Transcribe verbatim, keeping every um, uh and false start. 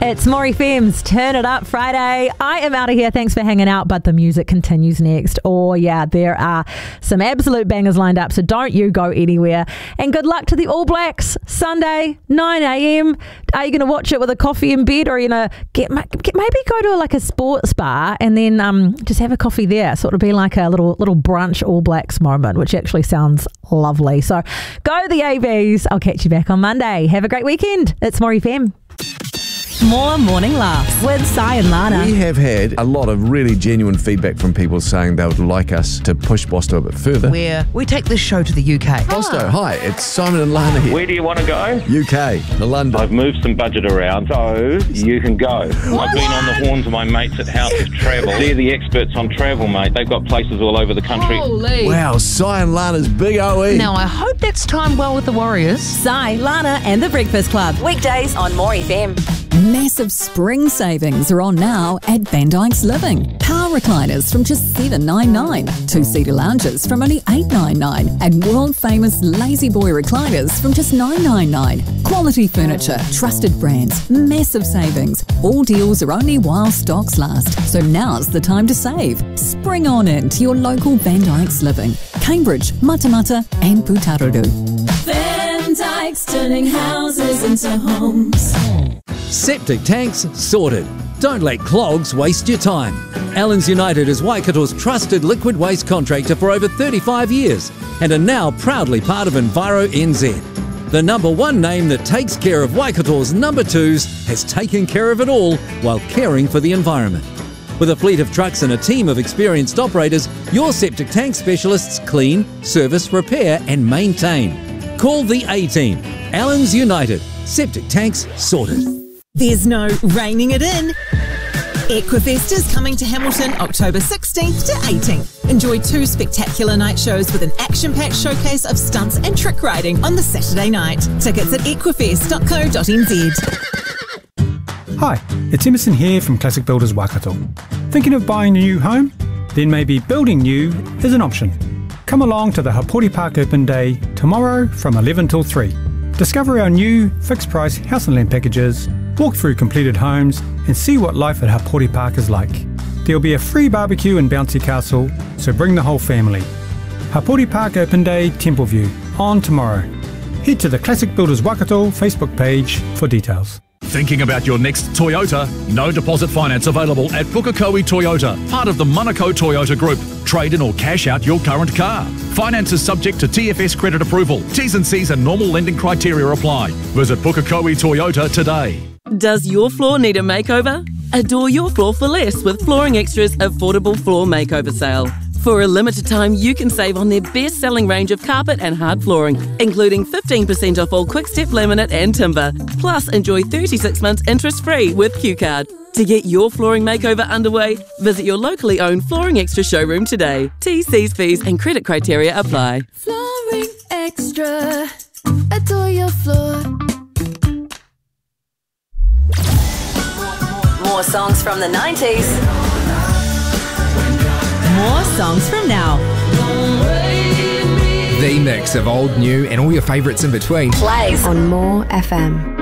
It's More F M's Turn It Up Friday. I am out of here. Thanks for hanging out, but the music continues next. Oh, yeah, there are some absolute bangers lined up, so don't you go anywhere. And good luck to the All Blacks. Sunday, nine a.m. Are you going to watch it with a coffee in bed, or are you going to get, get maybe go to like a sports bar and then um, just have a coffee there? So it'll be like a little little brunch All Blacks moment, which actually sounds lovely. So go the A Bs. I'll catch you back on Monday. Have a great weekend. It's More F M. More morning laughs with Si and Lana. We have had a lot of really genuine feedback from people saying they would like us to push Bosto a bit further. Where we take this show to the U K. Bosto, hi, it's Simon and Lana here. Where do you want to go? U K, the London. I've moved some budget around, so you can go. What? I've been on the horns of my mates at House of Travel. They're the experts on travel, mate. They've got places all over the country. Holy. Wow, Si and Lana's big O E. Now, I hope that's timed well with the Warriors. Si, Lana and the Breakfast Club. Weekdays on More F M. Massive spring savings are on now at Van Dyke's Living. Power recliners from just seven dollars ninety-nine, two-seater lounges from only eight dollars ninety-nine, and world-famous Lazy Boy recliners from just nine dollars ninety-nine. Quality furniture, trusted brands, massive savings. All deals are only while stocks last, so now's the time to save. Spring on in to your local Van Dyke's Living. Cambridge, Matamata and Putaruru. Van Dyke's, turning houses into homes. Septic tanks sorted. Don't let clogs waste your time. Allens United is Waikato's trusted liquid waste contractor for over thirty-five years and are now proudly part of Enviro N Z. The number one name that takes care of Waikato's number twos has taken care of it all while caring for the environment. With a fleet of trucks and a team of experienced operators, your septic tank specialists clean, service, repair and maintain. Call the A-Team. Allens United. Septic tanks sorted. There's no reining it in. Equifest is coming to Hamilton October sixteenth to eighteenth. Enjoy two spectacular night shows with an action-packed showcase of stunts and trick riding on the Saturday night. Tickets at equifest dot co dot n z. Hi, it's Emerson here from Classic Builders Waikato. Thinking of buying a new home? Then maybe building new is an option. Come along to the Hapori Park Open Day tomorrow from eleven till three. Discover our new fixed-price house and land packages, walk through completed homes and see what life at Hapori Park is like. There'll be a free barbecue and bouncy castle, so bring the whole family. Hapori Park Open Day, Templeview, on tomorrow. Head to the Classic Builders Waikato Facebook page for details. Thinking about your next Toyota? No deposit finance available at Pukekohe Toyota, part of the Manukau Toyota Group. Trade in or cash out your current car. Finance is subject to T F S credit approval. T's and C's and normal lending criteria apply. Visit Pukekohe Toyota today. Does your floor need a makeover? Adore your floor for less with Flooring Extra's affordable floor makeover sale. For a limited time, you can save on their best-selling range of carpet and hard flooring, including fifteen percent off all Quickstep laminate and timber. Plus, enjoy thirty-six months interest-free with Q Card. To get your flooring makeover underway, visit your locally owned Flooring Extra showroom today. T's, C's, fees and credit criteria apply. Flooring Extra. Adore your floor. More songs from the nineties. More songs from now. The mix of old, new and all your favourites in between. Plays on More F M.